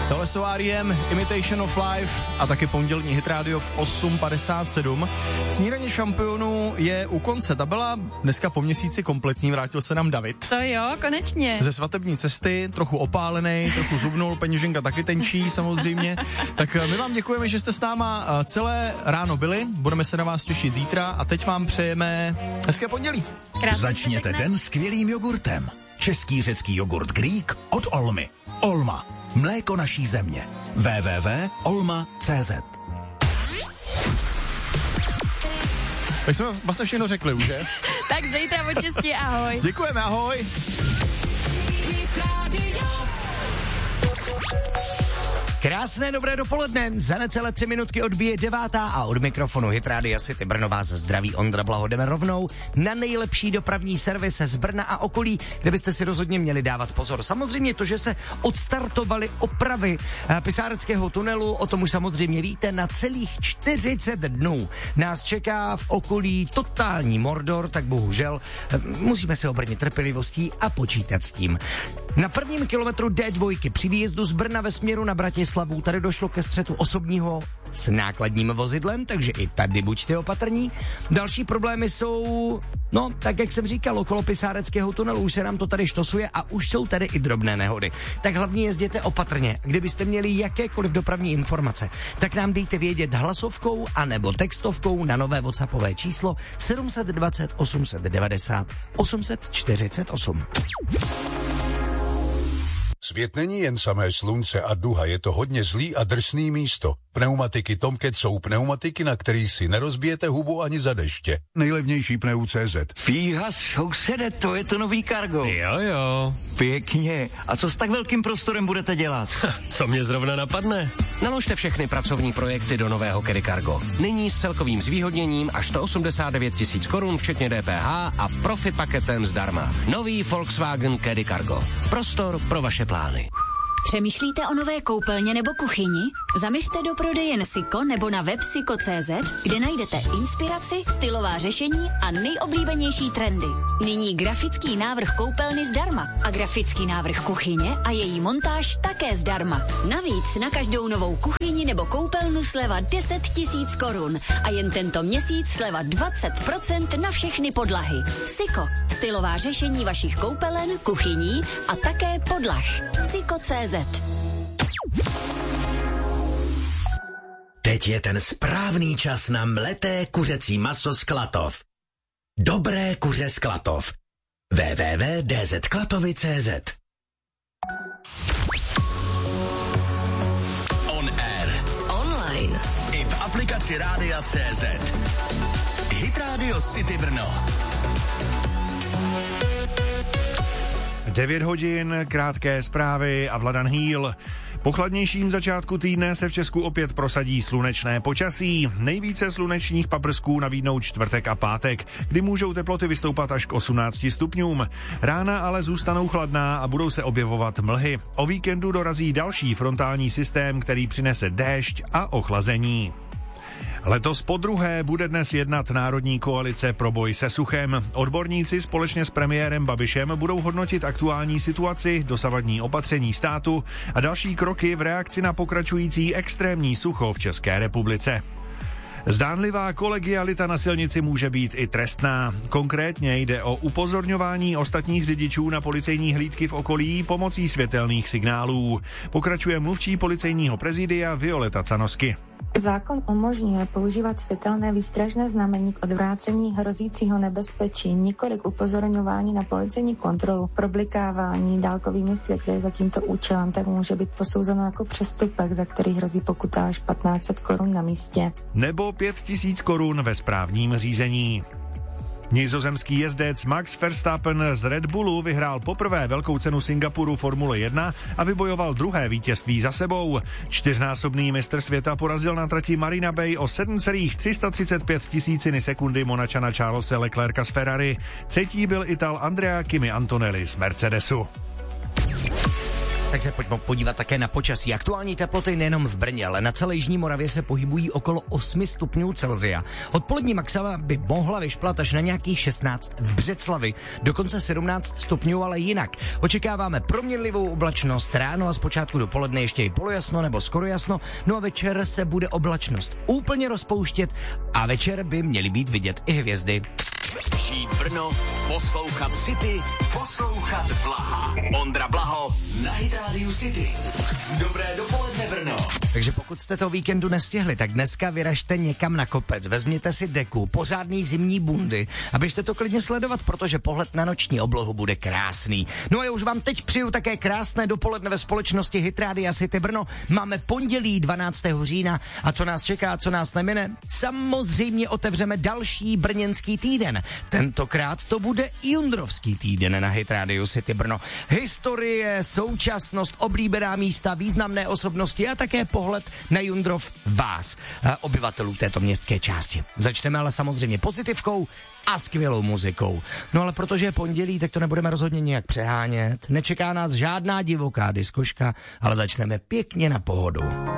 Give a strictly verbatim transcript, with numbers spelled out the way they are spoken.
Tohle jsou R E M, Imitation of Life a taky pondělní Hit Radio v osm padesát sedm. Snídaně šampionů je u konce. Ta byla dneska po měsíci kompletní, vrátil se nám David. To jo, konečně. Ze svatební cesty, trochu opálený, trochu zubnul, peněženka taky tenčí samozřejmě. Tak my vám děkujeme, že jste s náma celé ráno byli, budeme se na vás těšit zítra a teď vám přejeme hezké pondělí. Krásný. Začněte den skvělým jogurtem. Český řecký jogurt Greek od Olmy. Olma. Mléko naší země. w w w tečka olma tečka c z. Tak jsme vlastně všechno řekli už, že? Tak zítra od šesti, ahoj. Děkujeme, ahoj. Krásné dobré dopoledne, za necelé tři minutky odbije devátá a od mikrofonu Hit Radia City Brno vás zdraví Ondra Blaho. Jdeme rovnou na nejlepší dopravní servis z Brna a okolí, kde byste si rozhodně měli dávat pozor. Samozřejmě to, že se odstartovaly opravy Pisáreckého tunelu, o tom už samozřejmě víte, na celých čtyřicet dnů nás čeká v okolí totální mordor, tak bohužel musíme se obrnit trpělivostí a počítat s tím. Na prvním kilometru D dva při výjezdu z Brna ve směru na Bratislavu tady došlo ke střetu osobního s nákladním vozidlem, takže i tady buďte opatrní. Další problémy jsou, no, tak jak jsem říkal, okolo Pisáreckého tunelu, už se nám to tady štosuje a už jsou tady i drobné nehody. Tak hlavně jezděte opatrně. Kdybyste měli jakékoliv dopravní informace, tak nám dejte vědět hlasovkou anebo textovkou na nové WhatsAppové číslo sedm set dvacet osm set devadesát osm set čtyřicet osm. Svět není jen samé slunce a duha, je to hodně zlý a drsný místo. Pneumatiky Tomcat jsou pneumatiky, na kterých si nerozbijete hubu ani za deště. Nejlevnější pneu tečka cé zet. Fíha, sousede, to je to nový Cargo. Jo, jo. Pěkně. A co s tak velkým prostorem budete dělat? Co mě zrovna napadne? Naložte všechny pracovní projekty do nového Caddy Cargo. Nyní s celkovým zvýhodněním až sto osmdesát devět tisíc korun, včetně D P H a profi paketem zdarma. Nový Volkswagen Caddy Cargo. Prostor pro vaše plány. Přemýšlíte o nové koupelně nebo kuchyni? Zaměřte do prodejen Siko nebo na web siko tečka cé zet, kde najdete inspiraci, stylová řešení a nejoblíbenější trendy. Nyní grafický návrh koupelny zdarma a grafický návrh kuchyně a její montáž také zdarma. Navíc na každou novou kuchyni nebo koupelnu sleva deset tisíc korun a jen tento měsíc sleva dvacet procent na všechny podlahy. Siko, stylová řešení vašich koupelen, kuchyní a také podlah. Siko tečka cé zet. Teď je ten správný čas na mleté kuřecí maso z Klatov. Dobré kuře z Klatov. w w w tečka d z klatovy tečka cé zet. On air. Online. I v aplikaci Rádia tečka cé zet. Hit Radio City Brno. devět hodin, krátké zprávy a Vladan Hýl. Po chladnějším začátku týdne se v Česku opět prosadí slunečné počasí. Nejvíce slunečních paprsků nabídnou čtvrtek a pátek, kdy můžou teploty vystoupat až k osmnácti stupňům. Rána ale zůstanou chladná a budou se objevovat mlhy. O víkendu dorazí další frontální systém, který přinese déšť a ochlazení. Letos podruhé bude dnes jednat Národní koalice pro boj se suchem. Odborníci společně s premiérem Babišem budou hodnotit aktuální situaci, dosavadní opatření státu a další kroky v reakci na pokračující extrémní sucho v České republice. Zdánlivá kolegialita na silnici může být i trestná. Konkrétně jde o upozorňování ostatních řidičů na policejní hlídky v okolí pomocí světelných signálů. Pokračuje mluvčí policejního prezidia Violeta Canosky. Zákon umožňuje používat světelné výstražné znamení k odvrácení hrozícího nebezpečí, nikoli k upozorňování na policejní kontrolu. Problikávání dálkovými světly za tímto účelem tak může být posouzeno jako přestupek, za který hrozí pokuta až patnáct set korun na místě. Nebo pět tisíc korun ve správním řízení. Nizozemský jezdec Max Verstappen z Red Bullu vyhrál poprvé velkou cenu Singapuru Formule jedna a vybojoval druhé vítězství za sebou. Čtyřnásobný mistr světa porazil na trati Marina Bay o sedm celá tři sta třicet pět tisíciny sekundy Monačana Charlese Leclerca z Ferrari. Třetí byl Ital Andrea Kimi Antonelli z Mercedesu. Tak se pojďme podívat také na počasí. Aktuální teploty nejenom v Brně, ale na celé jižní Moravě se pohybují okolo osmi stupňů Celsia. Odpolední maxima by mohla vyšplat až na nějakých šestnáct v Břeclavi, dokonce sedmnáct stupňů, ale jinak. Očekáváme proměnlivou oblačnost ráno a zpočátku dopoledne ještě i polojasno nebo skoro jasno, no a večer se bude oblačnost úplně rozpouštět a večer by měly být vidět i hvězdy. Žít Brno, poslouchat City, poslouchat Blaha. Ondra Blaho na Hit Radio City. Dobré dopoledne, Brno. Takže pokud jste to víkendu nestihli, tak dneska vyražte někam na kopec, vezměte si deku, pořádný zimní bundy a běžte to klidně sledovat, protože pohled na noční oblohu bude krásný. No a já už vám teď přiju také krásné dopoledne ve společnosti Hit Radio City Brno. Máme pondělí dvanáctého října a co nás čeká, co nás nemine? Samozřejmě otevřeme další brněnský týden. Tentokrát to bude Jundrovský týden na Hit Radio City Brno. Historie, současnost, oblíbená místa, významné osobnosti a také pohled na Jundrov vás, obyvatelů této městské části. Začneme ale samozřejmě pozitivkou a skvělou muzikou. No ale protože je pondělí, tak to nebudeme rozhodně nějak přehánět. Nečeká nás žádná divoká diskoška, ale začneme pěkně na pohodu.